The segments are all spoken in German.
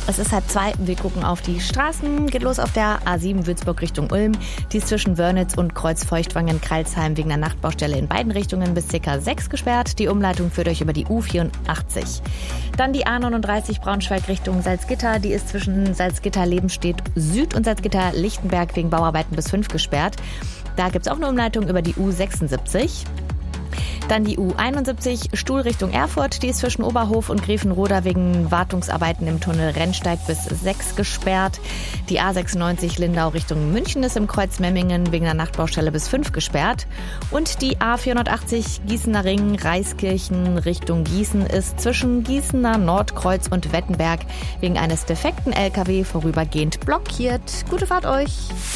Es ist 1:30. Wir gucken auf die Straßen. Geht los auf der A7 Würzburg Richtung Ulm. Die ist zwischen Wörnitz und Kreuzfeuchtwangen-Kreilsheim wegen einer Nachtbaustelle in beiden Richtungen bis ca. 6 gesperrt. Die Umleitung führt euch über die U84. Dann die A39 Braunschweig Richtung Salzgitter. Die ist zwischen Salzgitter-Lebenstedt Süd und Salzgitter-Lichtenberg wegen Bauarbeiten bis 5 gesperrt. Da gibt es auch eine Umleitung über die U76. Dann die U71 Stuhl Richtung Erfurt, die ist zwischen Oberhof und Grevenroda wegen Wartungsarbeiten im Tunnel Rennsteig bis 6 gesperrt. Die A96 Lindau Richtung München ist im Kreuz Memmingen wegen einer Nachtbaustelle bis 5 gesperrt. Und die A480 Gießener Ring Reiskirchen Richtung Gießen ist zwischen Gießener Nordkreuz und Wettenberg wegen eines defekten LKW vorübergehend blockiert. Gute Fahrt euch!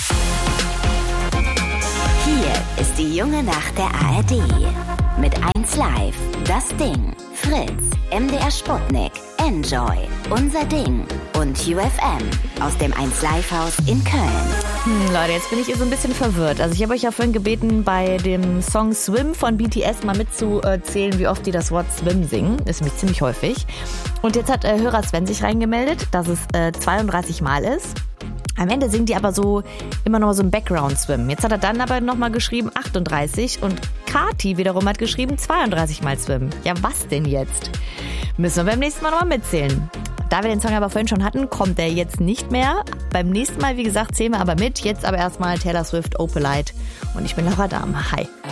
Hier ist die junge Nacht der ARD. Mit 1Live, Das Ding, Fritz, MDR Sputnik, Enjoy, Unser Ding und UFM aus dem 1Live-Haus in Köln. Leute, jetzt bin ich so ein bisschen verwirrt. Also ich habe euch ja vorhin gebeten, bei dem Song Swim von BTS mal mitzuzählen, wie oft die das Wort Swim singen. Das ist nämlich ziemlich häufig. Und jetzt hat Hörer Sven sich reingemeldet, dass es 32 Mal ist. Am Ende singen die aber so immer noch so ein Background-Swim. Jetzt hat er dann aber nochmal geschrieben 38 und Kati wiederum hat geschrieben 32 Mal Swim. Ja, was denn jetzt? Müssen wir beim nächsten Mal nochmal mitzählen. Da wir den Song aber vorhin schon hatten, kommt der jetzt nicht mehr. Beim nächsten Mal, wie gesagt, zählen wir aber mit. Jetzt aber erstmal Taylor Swift, Opalite. Und ich bin Laura Dahm. Hi.